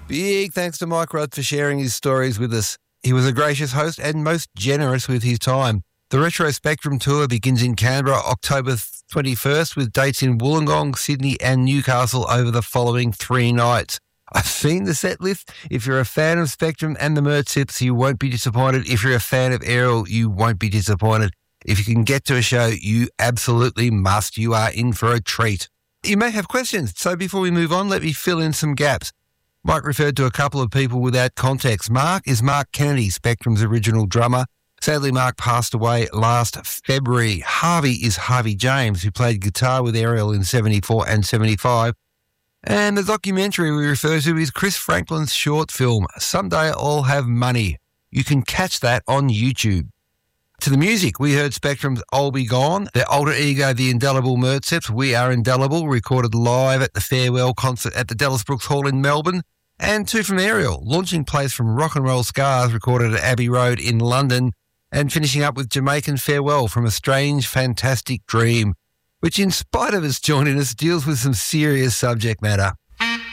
Big thanks to Mike Rudd for sharing his stories with us. He was a gracious host and most generous with his time. The Retro Spectrum Tour begins in Canberra October 21st with dates in Wollongong, Sydney and Newcastle over the following 3 nights. I've seen the set list. If you're a fan of Spectrum and the Mertzips, you won't be disappointed. If you're a fan of Aerial, you won't be disappointed. If you can get to a show, you absolutely must. You are in for a treat. You may have questions, so before we move on, let me fill in some gaps. Mike referred to a couple of people without context. Mark is Mark Kennedy, Spectrum's original drummer. Sadly, Mark passed away last February. Harvey is Harvey James, who played guitar with Aerial in 74 and 75. And the documentary we refer to is Chris Franklin's short film, Someday I'll Have Money. You can catch that on YouTube. To the music, we heard Spectrum's I'll Be Gone, their alter ego, the Indelible Mertzips, We Are Indelible, recorded live at the Farewell concert at the Dallas Brooks Hall in Melbourne. And 2 from Aerial, Launching Place from Rock and Roll Scars, recorded at Abbey Road in London, and finishing up with Jamaican Farewell from A Strange Fantastic Dream, which in spite of its joininess deals with some serious subject matter.